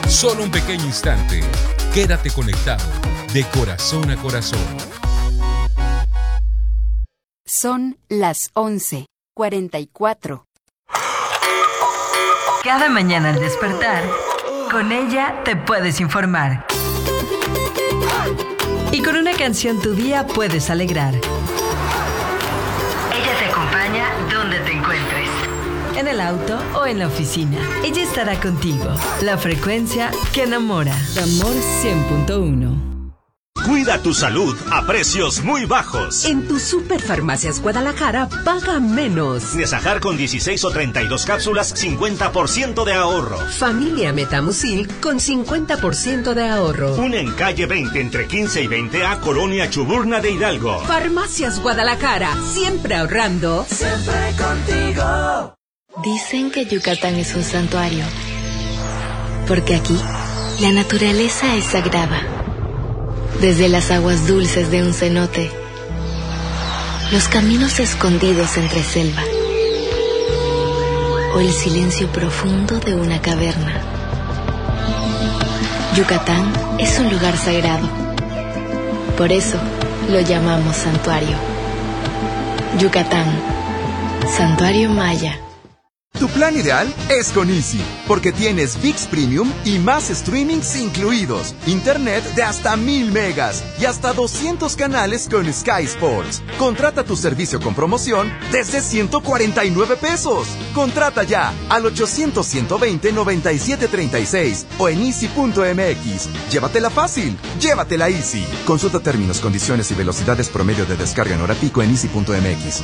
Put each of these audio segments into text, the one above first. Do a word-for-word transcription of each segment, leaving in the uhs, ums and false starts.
Solo un pequeño instante. Quédate conectado de corazón a corazón. Son las once cuarenta y cuatro. Cada mañana al despertar, con ella te puedes informar. Y con una canción tu día puedes alegrar. Ella te acompaña donde te encuentres. En el auto o en la oficina. Ella estará contigo. La frecuencia que enamora. Amor cien punto uno. Cuida tu salud a precios muy bajos. En tu Superfarmacias Guadalajara, paga menos. Nesajar con dieciséis o treinta y dos cápsulas, cincuenta por ciento de ahorro. Familia Metamucil con cincuenta por ciento de ahorro. Una en calle veinte entre quince y veinte A, Colonia Chuburna de Hidalgo. Farmacias Guadalajara, siempre ahorrando. Siempre contigo. Dicen que Yucatán es un santuario, porque aquí la naturaleza es sagrada. Desde las aguas dulces de un cenote, los caminos escondidos entre selva, o el silencio profundo de una caverna. Yucatán es un lugar sagrado. Por eso lo llamamos santuario. Yucatán, Santuario Maya. Tu plan ideal es con Easy, porque tienes ViX Premium y más streamings incluidos, internet de hasta mil megas y hasta doscientos canales con Sky Sports. Contrata tu servicio con promoción desde ciento cuarenta y nueve pesos. Contrata ya al ochocientos, ciento veinte, noventa y siete treinta y seis o en easy punto m x. Llévatela fácil, llévatela Easy. Consulta términos, condiciones y velocidades promedio de descarga en hora pico en easy punto m x.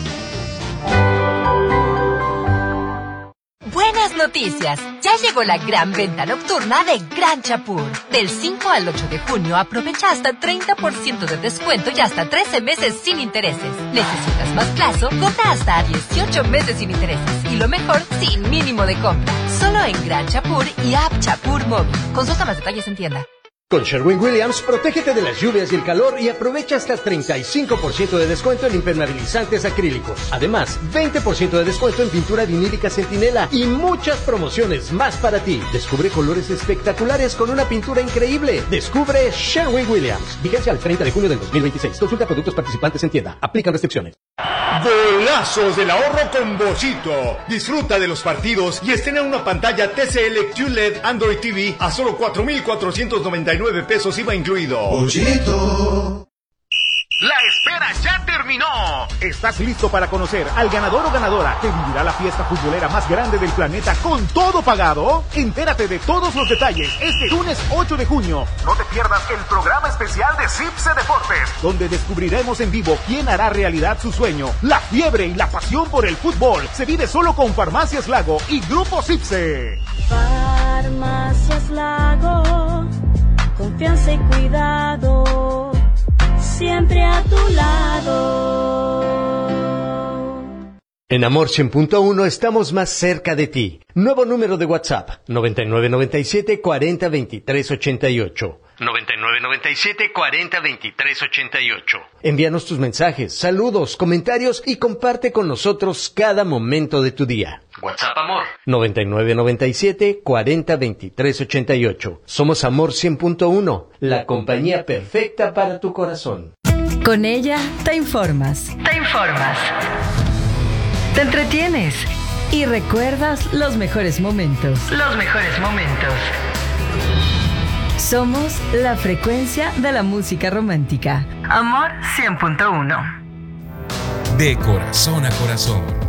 Buenas noticias, ya llegó la gran venta nocturna de Gran Chapur. Del cinco al ocho de junio aprovecha hasta treinta por ciento de descuento y hasta trece meses sin intereses. ¿Necesitas más plazo? Compra hasta dieciocho meses sin intereses. Y lo mejor, sin mínimo de compra. Solo en Gran Chapur y App Chapur Móvil. Consulta más detalles en tienda. Con Sherwin-Williams, protégete de las lluvias y el calor y aprovecha hasta treinta y cinco por ciento de descuento en impermeabilizantes acrílicos. Además, veinte por ciento de descuento en pintura vinílica Centinela y muchas promociones más para ti. Descubre colores espectaculares con una pintura increíble. Descubre Sherwin-Williams. Vigencia al treinta de junio del dos mil veintiséis. Consulta productos participantes en tienda. Aplican restricciones. Golazos del ahorro con Bollito. Disfruta de los partidos y estrena una pantalla T C L Q L E D Android T V a solo cuatro mil cuatrocientos noventa y nueve pesos I V A incluido. Bollito. La espera ya terminó. ¿Estás listo para conocer al ganador o ganadora que vivirá la fiesta futbolera más grande del planeta con todo pagado? Entérate de todos los detalles este lunes ocho de junio. No te pierdas el programa especial de Cipse Deportes, donde descubriremos en vivo quién hará realidad su sueño. La fiebre y la pasión por el fútbol se vive solo con Farmacias Lago y Grupo Cipse. Farmacias Lago, confianza y cuidado, siempre a tu lado. En Amor cien punto uno estamos más cerca de ti. Nuevo número de WhatsApp, noventa y nueve noventa y siete cuarenta veintitrés ochenta y ocho. noventa y nueve noventa y siete cuarenta veintitrés ochenta y ocho. Envíanos tus mensajes, saludos, comentarios y comparte con nosotros cada momento de tu día. WhatsApp Amor. noventa y nueve noventa y siete cuarenta veintitrés ochenta y ocho. Somos Amor cien punto uno, la compañía perfecta para tu corazón. Con ella te informas. Te informas. Te entretienes. Y recuerdas los mejores momentos. Los mejores momentos. Somos la frecuencia de la música romántica. Amor cien punto uno. De corazón a corazón.